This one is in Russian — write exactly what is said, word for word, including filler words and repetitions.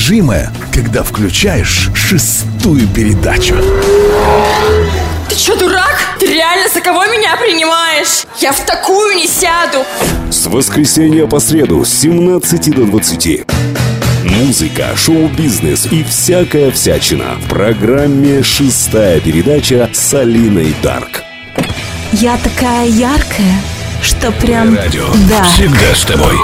недостижимое, когда включаешь шестую передачу. Ты чё, дурак? Ты реально за кого меня принимаешь? Я в такую не сяду. С воскресенья по среду с семнадцати до двадцати. Музыка, шоу-бизнес и всякая всячина в программе «Шестая передача» с Алиной Дарк. Я такая яркая, что прям... Радио да. всегда с тобой.